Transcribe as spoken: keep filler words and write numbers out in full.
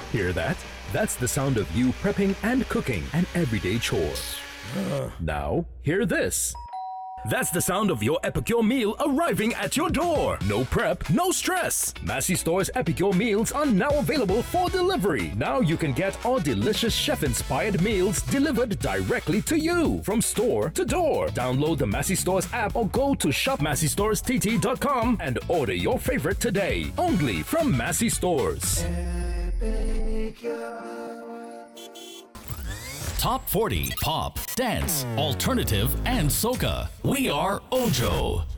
Hear that? That's the sound of you prepping and cooking an everyday chore. Now, hear this. That's the sound of your Epicure meal arriving at your door. No prep, no stress. Massey Store's Epicure meals are now available for delivery. Now you can get our delicious chef-inspired meals delivered directly to you from store to door. Download the Massey Stores app or go to shop massey stores t t dot com and order your favorite today. Only from Massey Stores. Top forty, pop, dance, alternative, and soca. We are Ojo.